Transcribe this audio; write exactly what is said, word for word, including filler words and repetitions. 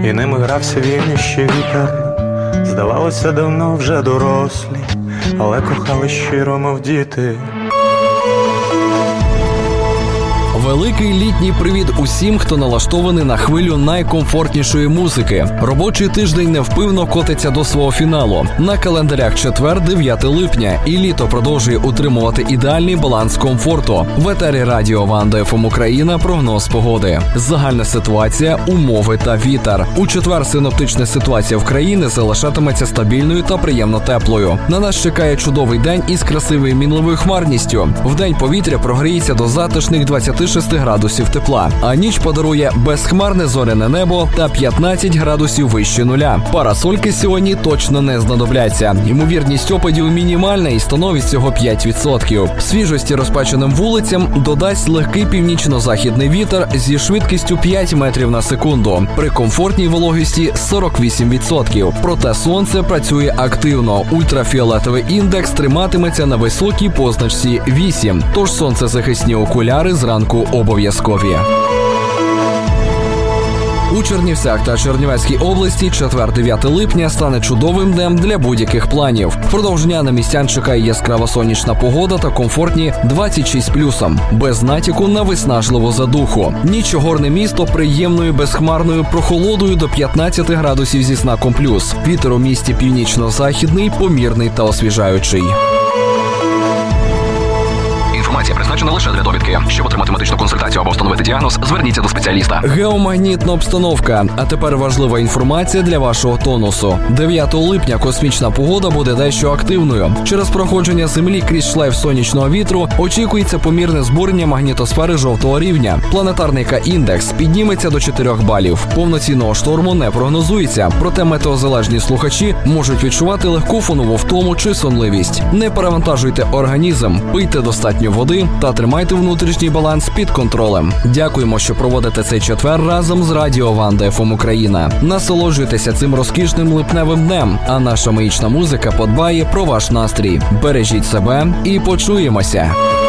і ними грався вільний ще вітер. Здавалося, давно вже дорослі, але кохали щиро, мов діти. Великий літній привіт усім, хто налаштований на хвилю найкомфортнішої музики. Робочий тиждень невпинно котиться до свого фіналу. На календарях четвер, дев'яте липня, і літо продовжує утримувати ідеальний баланс комфорту. В етері радіо Ванда еф ем Україна прогноз погоди. Загальна ситуація, умови та вітер. У четвер синоптична ситуація в країні залишатиметься стабільною та приємно теплою. На нас чекає чудовий день із красивою мінливою хмарністю. Вдень повітря прогріється до затишних двадцяти шести градусів тепла, а ніч подарує безхмарне зоряне небо та п'ятнадцять градусів вище нуля. Парасольки сьогодні точно не знадобляться. Ймовірність опадів мінімальна і становить всього п'ять відсотків. Свіжості розпеченим вулицям додасть легкий північно-західний вітер зі швидкістю п'ять метрів на секунду. При комфортній вологості сорок вісім відсотків. Проте сонце працює активно. Ультрафіолетовий індекс триматиметься на високій позначці вісім. Тож сонцезахисні окуляри зранку обов'язкові. У Чернівцях та Чернівецькій області четвер, дев'яте липня стане чудовим днем для будь-яких планів. Впродовж дня на містян чекає яскрава сонячна погода та комфортні двадцять шість плюсом, без натяку на виснажливу задуху. Ніч горне місто приємною безхмарною прохолодою до п'ятнадцяти градусів зі знаком плюс. Вітер у місті північно-західний, помірний та освіжаючий. Інформація призначена лише для довідки. Щоб отримати медичну консультацію або встановити діагноз, зверніться до спеціаліста. Геомагнітна обстановка. А тепер важлива інформація для вашого тонусу. дев'ятого липня космічна погода буде дещо активною. Через проходження Землі крізь шлейф сонячного вітру очікується помірне збурення магнітосфери жовтого рівня. Планетарний К-індекс підніметься до чотирьох балів. Повноцінного шторму не прогнозується. Проте метеозалежні слухачі можуть відчувати легку фонову втому чи сонливість. Не перевантажуйте організм, пийте достатньо води та тримайте внутрішній баланс під контролем. Дякуємо, що проводите цей четвер разом з радіо Ванда еф ем Україна. Насолоджуйтеся цим розкішним липневим днем, а наша магічна музика подбає про ваш настрій. Бережіть себе і почуємося.